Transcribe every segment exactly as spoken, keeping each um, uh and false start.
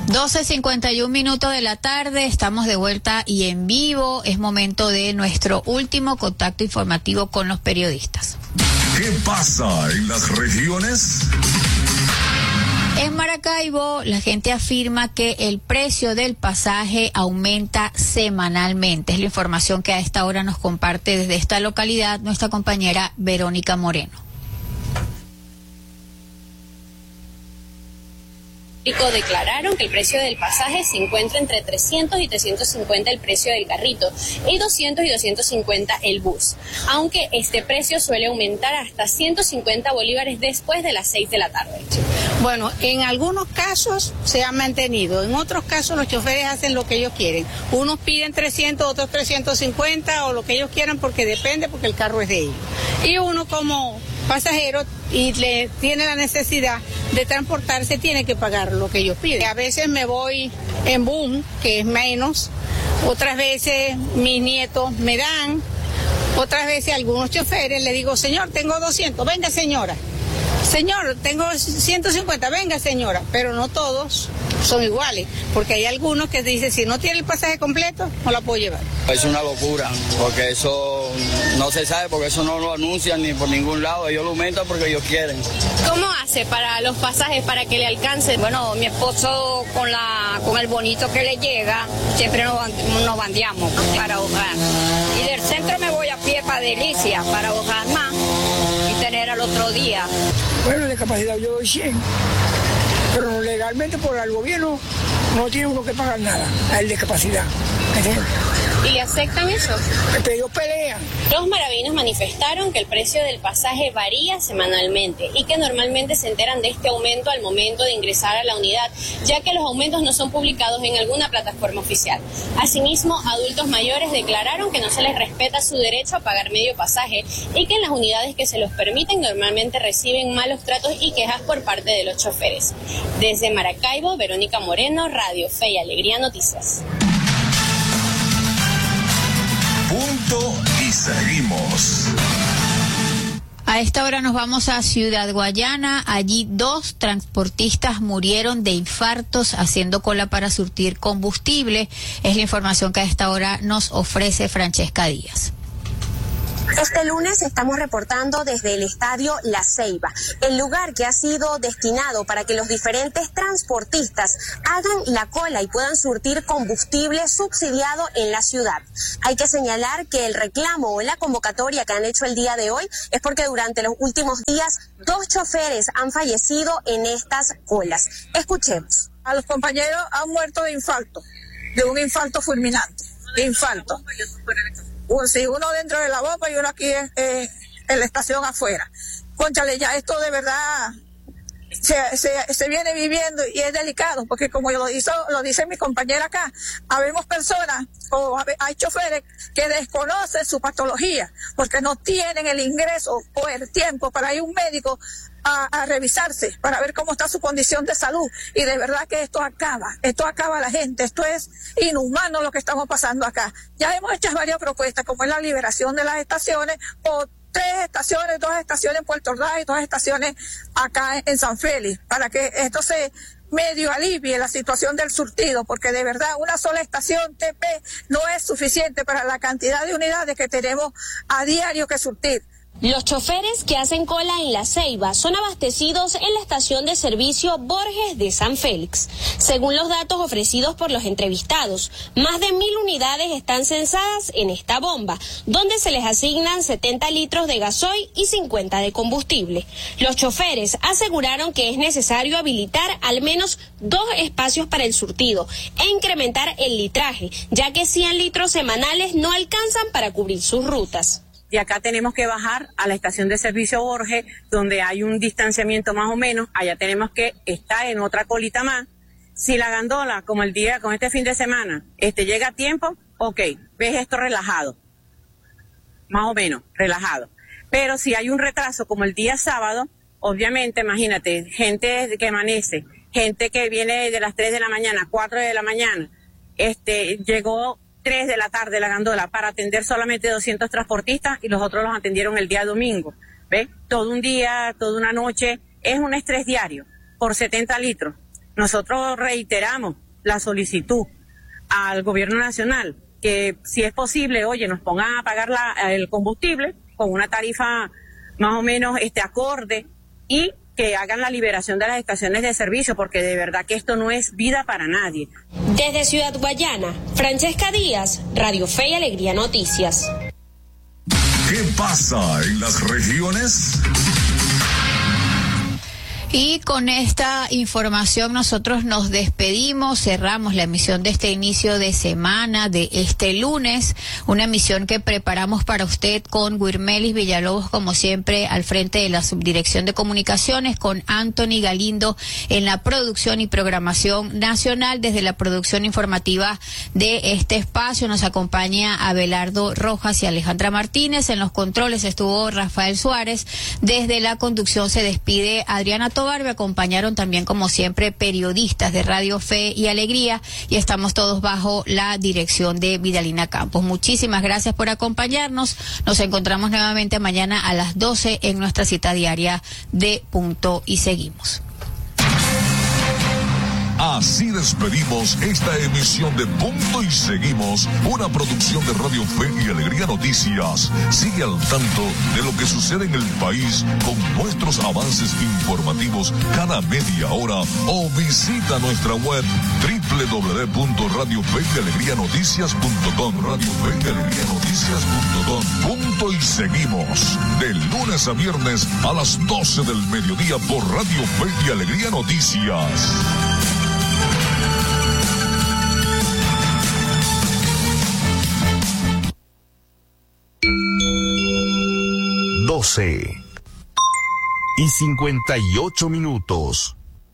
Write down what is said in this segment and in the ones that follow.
doce cincuenta y un minutos de la tarde, estamos de vuelta y en vivo. Es momento de nuestro último contacto informativo con los periodistas. ¿Qué pasa en las regiones? En Maracaibo, la gente afirma que el precio del pasaje aumenta semanalmente. Es la información que a esta hora nos comparte desde esta localidad nuestra compañera Verónica Moreno. Declararon que el precio del pasaje se encuentra entre trescientos y trescientos cincuenta el precio del carrito y doscientos y doscientos cincuenta el bus, aunque este precio suele aumentar hasta ciento cincuenta bolívares después de las seis de la tarde. Bueno, en algunos casos se ha mantenido, en otros casos los choferes hacen lo que ellos quieren. Unos piden trescientos, otros trescientos cincuenta o lo que ellos quieran porque depende, porque el carro es de ellos. Y uno como pasajero y le tiene la necesidad de transportarse, tiene que pagar lo que ellos piden. A veces me voy en boom, que es menos, otras veces mis nietos me dan, otras veces algunos choferes le digo, señor, tengo doscientos, venga señora. Señor, tengo ciento cincuenta, venga señora, pero no todos son iguales, porque hay algunos que dicen, si no tiene el pasaje completo, no la puedo llevar. Es una locura, porque eso no se sabe, porque eso no lo anuncian ni por ningún lado, ellos lo aumentan porque ellos quieren. ¿Cómo hace para los pasajes, para que le alcance? Bueno, mi esposo con la con el bonito que le llega, siempre nos, nos bandeamos para ahogar. Y del centro me voy a pie para Delicia, para ahogar más y tener al otro día. Bueno, de capacidad yo doy cien, pero legalmente por el gobierno no tiene uno que pagar nada a el de capacidad. ¿Entiendes? ¿Y le aceptan eso? Pero ellos pelean. Los maravinos manifestaron que el precio del pasaje varía semanalmente y que normalmente se enteran de este aumento al momento de ingresar a la unidad, ya que los aumentos no son publicados en alguna plataforma oficial. Asimismo, adultos mayores declararon que no se les respeta su derecho a pagar medio pasaje y que en las unidades que se los permiten normalmente reciben malos tratos y quejas por parte de los choferes. Desde Maracaibo, Verónica Moreno, Radio Fe y Alegría Noticias. Punto y seguimos. A esta hora nos vamos a Ciudad Guayana. Allí dos transportistas murieron de infartos haciendo cola para surtir combustible. Es la información que a esta hora nos ofrece Francesca Díaz. Este lunes estamos reportando desde el estadio La Ceiba, el lugar que ha sido destinado para que los diferentes transportistas hagan la cola y puedan surtir combustible subsidiado en la ciudad. Hay que señalar que el reclamo o la convocatoria que han hecho el día de hoy es porque durante los últimos días dos choferes han fallecido en estas colas. Escuchemos. A los compañeros han muerto de infarto, de un infarto fulminante, de infarto. Si uno dentro de la bomba y uno aquí en, eh, en la estación afuera. Cónchale, ya esto de verdad se, se, se viene viviendo y es delicado, porque como lo, hizo, lo dice mi compañera acá, habemos personas o hay choferes que desconocen su patología, porque no tienen el ingreso o el tiempo para ir a un médico A, a revisarse para ver cómo está su condición de salud, y de verdad que esto acaba, esto acaba a la gente, esto es inhumano lo que estamos pasando acá. Ya hemos hecho varias propuestas, como es la liberación de las estaciones, o tres estaciones, dos estaciones en Puerto Ordaz y dos estaciones acá en San Félix, para que esto se medio alivie la situación del surtido, porque de verdad una sola estación T P no es suficiente para la cantidad de unidades que tenemos a diario que surtir. Los choferes que hacen cola en La Ceiba son abastecidos en la estación de servicio Borges de San Félix. Según los datos ofrecidos por los entrevistados, más de mil unidades están censadas en esta bomba, donde se les asignan setenta litros de gasoil y cincuenta de combustible. Los choferes aseguraron que es necesario habilitar al menos dos espacios para el surtido e incrementar el litraje, ya que cien litros semanales no alcanzan para cubrir sus rutas. Y acá tenemos que bajar a la estación de servicio Borges, donde hay un distanciamiento más o menos. Allá tenemos que estar en otra colita más. Si la gandola, como el día, con este fin de semana, este llega a tiempo, ok, ves esto relajado. Más o menos, relajado. Pero si hay un retraso, como el día sábado, obviamente, imagínate, gente que amanece, gente que viene de las tres de la mañana, cuatro de la mañana, este, llegó tres de la tarde la gandola para atender solamente doscientos transportistas y los otros los atendieron el día domingo. ¿Ves? Todo un día, toda una noche, es un estrés diario por setenta litros. nosotros reiteramos la solicitud al gobierno nacional que si es posible, oye, nos pongan a pagar la, el combustible con una tarifa más o menos este acorde y que hagan la liberación de las estaciones de servicio, porque de verdad que esto no es vida para nadie. Desde Ciudad Guayana, Francesca Díaz, Radio Fe y Alegría Noticias. ¿Qué pasa en las regiones? Y con esta información nosotros nos despedimos, cerramos la emisión de este inicio de semana, de este lunes, una emisión que preparamos para usted con Guirmelis Villalobos, como siempre, al frente de la Subdirección de Comunicaciones, con Anthony Galindo en la producción y programación nacional. Desde la producción informativa de este espacio nos acompaña Abelardo Rojas y Alejandra Martínez. En los controles estuvo Rafael Suárez. Desde la conducción se despide Adriana Tobar. Me acompañaron también, como siempre, periodistas de Radio Fe y Alegría, y estamos todos bajo la dirección de Vidalina Campos. Muchísimas gracias por acompañarnos. Nos encontramos nuevamente mañana a las doce en nuestra cita diaria de Punto y Seguimos. Así despedimos esta emisión de Punto y Seguimos, una producción de Radio Fe y Alegría Noticias. Sigue al tanto de lo que sucede en el país con nuestros avances informativos cada media hora o visita nuestra web doble u doble u doble u punto radio fe y alegría noticias punto com, radio fe y alegría noticias punto com. Punto y Seguimos, de lunes a viernes a las doce del mediodía por Radio Fe y Alegría Noticias. doce y cincuenta y ocho minutos.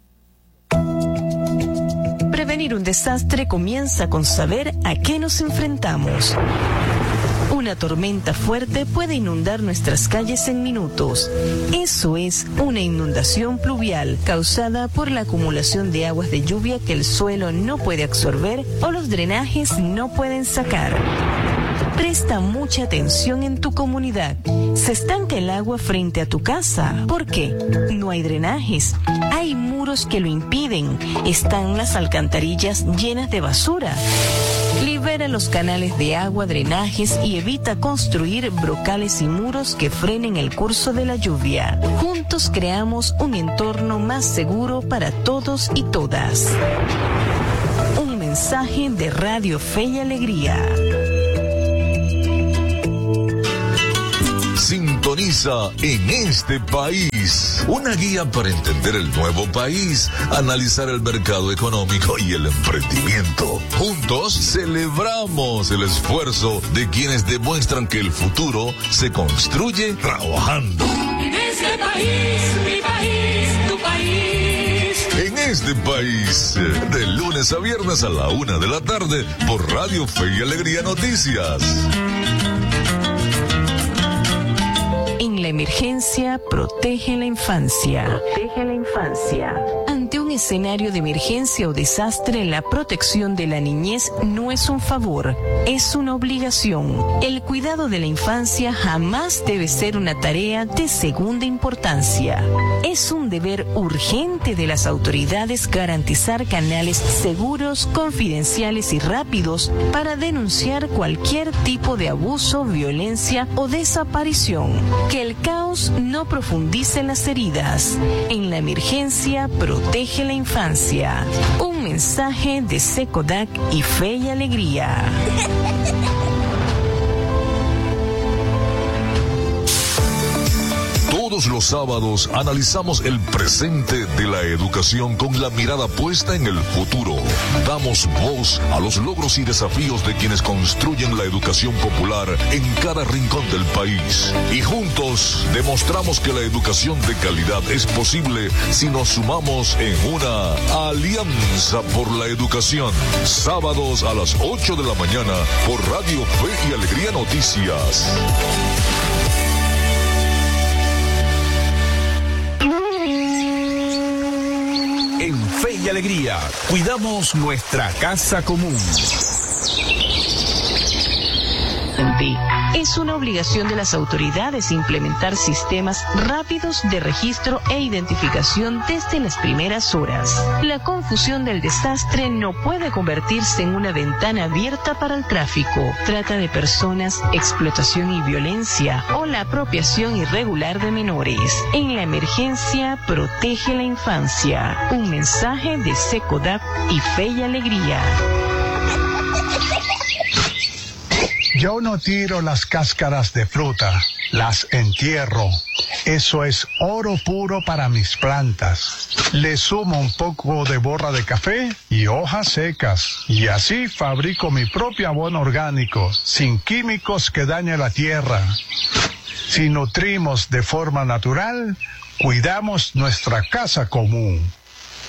Prevenir un desastre comienza con saber a qué nos enfrentamos. Una tormenta fuerte puede inundar nuestras calles en minutos. Eso es una inundación pluvial causada por la acumulación de aguas de lluvia que el suelo no puede absorber o los drenajes no pueden sacar. Presta mucha atención en tu comunidad. Se estanca el agua frente a tu casa. ¿Por qué? No hay drenajes. Hay muros que lo impiden. Están las alcantarillas llenas de basura. Libera los canales de agua, drenajes y evita construir brocales y muros que frenen el curso de la lluvia. Juntos creamos un entorno más seguro para todos y todas. Un mensaje de Radio Fe y Alegría. Sintoniza En Este País, una guía para entender el nuevo país, analizar el mercado económico y el emprendimiento. Juntos celebramos el esfuerzo de quienes demuestran que el futuro se construye trabajando. En este país, mi país, tu país. En Este País, de lunes a viernes a la una de la tarde por Radio Fe y Alegría Noticias. En la emergencia, protege la infancia. Protege la infancia. Ante un escenario de emergencia o desastre, la protección de la niñez no es un favor, es una obligación. El cuidado de la infancia jamás debe ser una tarea de segunda importancia. Es un deber urgente de las autoridades garantizar canales seguros, confidenciales y rápidos para denunciar cualquier tipo de abuso, violencia o desaparición. Que el caos no profundice las heridas. En la emergencia, protege la infancia. Un mensaje de SECODAC y Fe y Alegría. Todos los sábados analizamos el presente de la educación con la mirada puesta en el futuro. Damos voz a los logros y desafíos de quienes construyen la educación popular en cada rincón del país. Y juntos demostramos que la educación de calidad es posible si nos sumamos en una alianza por la educación. Sábados a las ocho de la mañana por Radio Fe y Alegría Noticias. En Fe y Alegría, cuidamos nuestra casa común. En ti Es una obligación de las autoridades implementar sistemas rápidos de registro e identificación desde las primeras horas. La confusión del desastre no puede convertirse en una ventana abierta para el tráfico, trata de personas, explotación y violencia o la apropiación irregular de menores. En la emergencia, protege la infancia. Un mensaje de SECODAP y Fe y Alegría. Yo no tiro las cáscaras de fruta, las entierro. Eso es oro puro para mis plantas. Le sumo un poco de borra de café y hojas secas. Y así fabrico mi propio abono orgánico, sin químicos que dañen la tierra. Si nutrimos de forma natural, cuidamos nuestra casa común.